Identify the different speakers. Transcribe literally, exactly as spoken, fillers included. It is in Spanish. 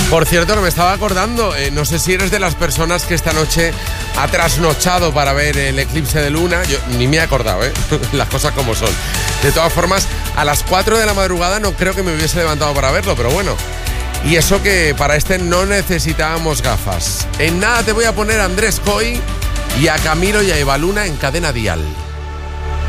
Speaker 1: Por cierto, no me estaba acordando, eh, no sé si eres de las personas que esta noche ha trasnochado para ver el eclipse de luna. Yo ni me he acordado, ¿eh? Las cosas como son. De todas formas, a las cuatro de la madrugada no creo que me hubiese levantado para verlo, pero bueno. Y eso que para este no necesitábamos gafas. En nada te voy a poner a Andrés Coy y a Camilo y a Eva Luna en Cadena Dial.